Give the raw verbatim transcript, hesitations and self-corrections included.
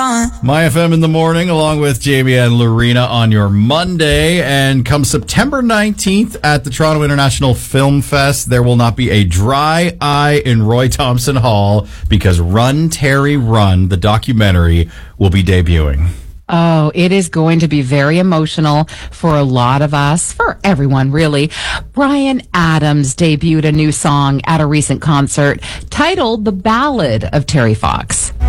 on. My F M in the morning, along with Jamie and Lorena on your Monday. And come September nineteenth at the Toronto International Film Fest, there will not be a dry eye in Roy Thompson Hall because Run, Terry, Run, the documentary, will be debuting. Oh, it is going to be very emotional for a lot of us, for everyone, really. Bryan Adams debuted a new song at a recent concert titled The Ballad of Terry Fox.